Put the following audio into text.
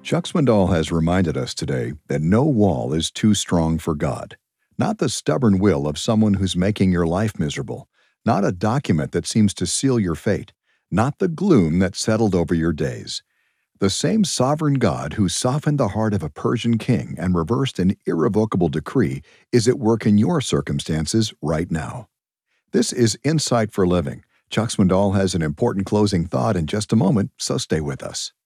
Chuck Swindoll has reminded us today that no wall is too strong for God. Not the stubborn will of someone who's making your life miserable. Not a document that seems to seal your fate. Not the gloom that settled over your days. The same sovereign God who softened the heart of a Persian king and reversed an irrevocable decree is at work in your circumstances right now. This is Insight for Living. Chuck Swindoll has an important closing thought in just a moment, so stay with us.